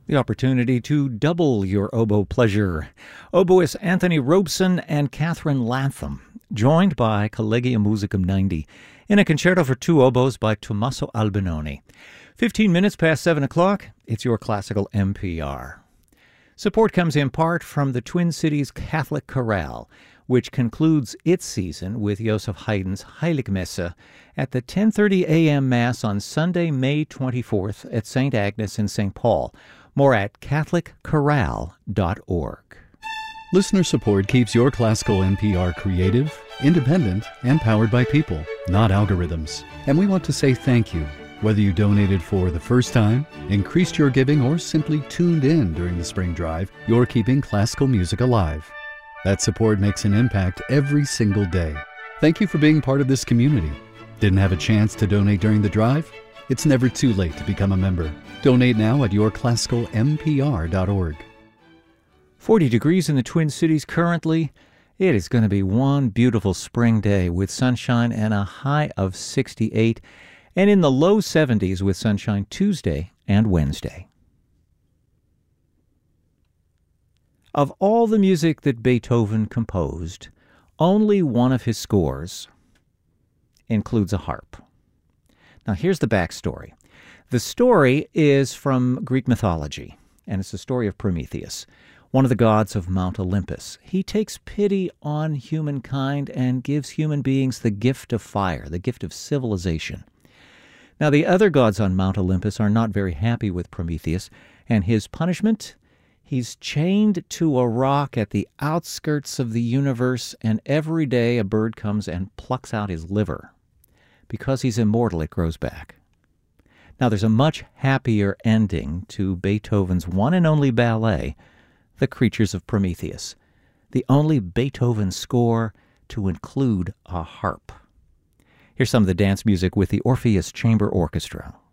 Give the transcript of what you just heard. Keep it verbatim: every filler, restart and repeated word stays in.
the opportunity to double your oboe pleasure. Oboists Anthony Robeson and Catherine Lantham, joined by Collegium Musicum ninety, in a concerto for two oboes by Tommaso Albinoni. Fifteen minutes past seven o'clock, it's your classical N P R. Support comes in part from the Twin Cities Catholic Chorale, which concludes its season with Joseph Haydn's Heiligmesse at the ten thirty a.m. Mass on Sunday, May twenty-fourth at Saint Agnes in Saint Paul. More at catholic chorale dot org. Listener support keeps your classical N P R creative, independent, and powered by people, not algorithms. And we want to say thank you. Whether you donated for the first time, increased your giving, or simply tuned in during the spring drive, you're keeping classical music alive. That support makes an impact every single day. Thank you for being part of this community. Didn't have a chance to donate during the drive? It's never too late to become a member. Donate now at your classical n p r dot org. forty degrees in the Twin Cities currently. It is going to be one beautiful spring day with sunshine and a high of sixty-eight, and in the low seventies with sunshine Tuesday and Wednesday. Of all the music that Beethoven composed, only one of his scores includes a harp. Now here's the backstory. The story is from Greek mythology, and it's the story of Prometheus, one of the gods of Mount Olympus. He takes pity on humankind and gives human beings the gift of fire, the gift of civilization. Now the other gods on Mount Olympus are not very happy with Prometheus, and his punishment? He's chained to a rock at the outskirts of the universe, and every day a bird comes and plucks out his liver. Because he's immortal, it grows back. Now, there's a much happier ending to Beethoven's one and only ballet, The Creatures of Prometheus, the only Beethoven score to include a harp. Here's some of the dance music with the Orpheus Chamber Orchestra.